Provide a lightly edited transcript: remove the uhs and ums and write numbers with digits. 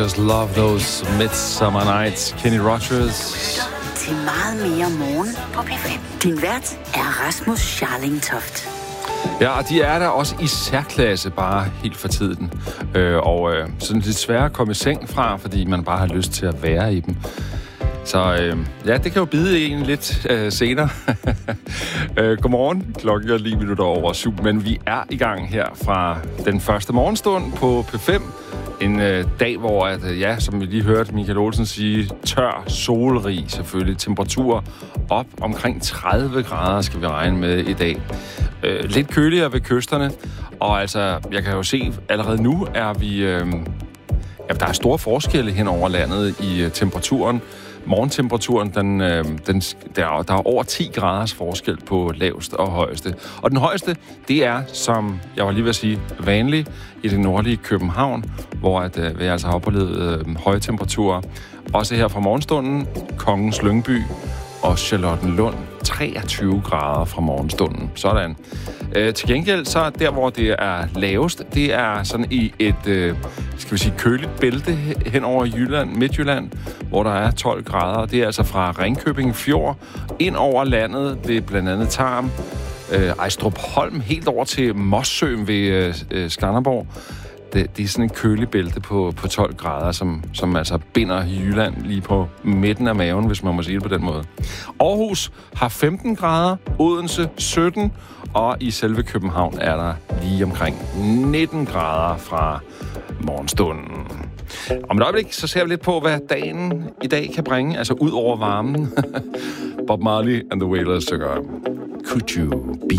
Just love those midsummer nights. Kenny Rogers. Til meget mere morgen på P5. Din vært er Rasmus Scharling-Toft. Ja, og de er der også i særklasse, bare helt for tiden. Sådan lidt svære at komme i seng fra, fordi man bare har lyst til at være i dem. Så ja, det kan jo bide en lidt senere. Godmorgen. Klokken er lige minutter over 7, men vi er i gang her fra den første morgenstund på P5. En dag, hvor, som vi lige hørte Michael Olsen sige, tør, solrig selvfølgelig. Temperatur op omkring 30 grader skal vi regne med i dag. Lidt køligere ved kysterne, og altså, jeg kan jo se, allerede nu er vi... der er store forskelle hen over landet i temperaturen. Morgentemperaturen, der er over 10 graders forskel på laveste og højeste. Og den højeste, det er, som jeg var lige ved at sige, vanlig i det nordlige København, hvor vi altså har oplevet høje temperaturer. Også her fra morgenstunden, Kongens Lyngby og Charlottenlund, 23 grader fra morgenstunden. Sådan. Til gengæld, så der, hvor det er lavest, det er sådan i et, køligt bælte hen over Jylland, Midtjylland, hvor der er 12 grader. Det er altså fra Ringkøbing Fjord ind over landet ved blandt andet Tarm, Ejstrupholm, helt over til Mossøen ved Skanderborg. Det er sådan en kølig bælte på 12 grader, som altså binder Jylland lige på midten af maven, hvis man må sige det på den måde. Aarhus har 15 grader, Odense 17, og i selve København er der lige omkring 19 grader fra morgenstunden. Om et øjeblik, så ser vi lidt på, hvad dagen i dag kan bringe, altså ud over varmen. Bob Marley and the Wailers synger Could You Be